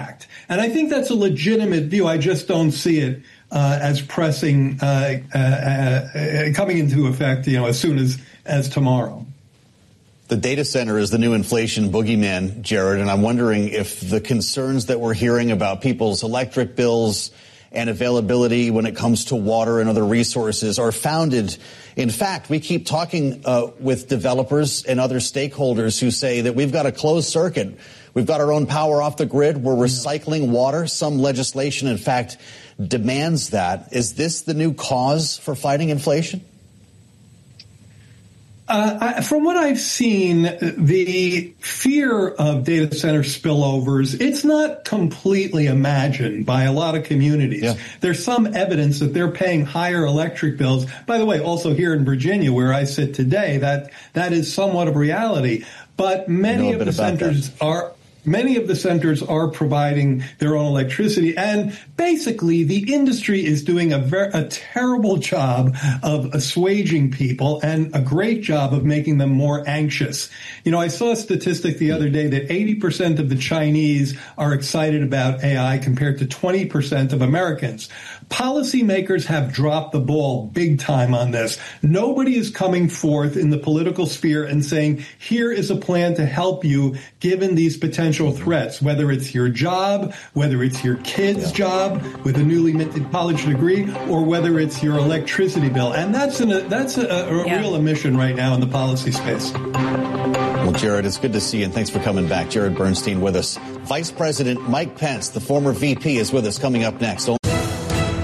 And I think that's a legitimate view. I just don't see it as pressing, coming into effect, as soon as tomorrow. The data center is the new inflation boogeyman, Jared, and I'm wondering if the concerns that we're hearing about people's electric bills and availability when it comes to water and other resources are founded. In fact, we keep talking with developers and other stakeholders who say that we've got a closed circuit. We've got our own power off the grid. We're recycling water. Some legislation, in fact, demands that. Is this the new cause for fighting inflation? From what I've seen, the fear of data center spillovers, it's not completely imagined by a lot of communities. Yeah. There's some evidence that they're paying higher electric bills. By the way, also here in Virginia, where I sit today, that is somewhat of reality. But many of the centers are providing their own electricity, and basically the industry is doing a terrible job of assuaging people and a great job of making them more anxious. I saw a statistic the other day that 80% of the Chinese are excited about AI compared to 20% of Americans. Policymakers have dropped the ball big time on this. Nobody is coming forth in the political sphere and saying, here is a plan to help you given these potential threats, whether it's your job, whether it's your kid's job with a newly minted college degree, or whether it's your electricity bill. And that's a real omission right now in the policy space. Well, Jared, it's good to see you, and thanks for coming back. Jared Bernstein with us. Vice President Mike Pence, the former VP, is with us coming up next.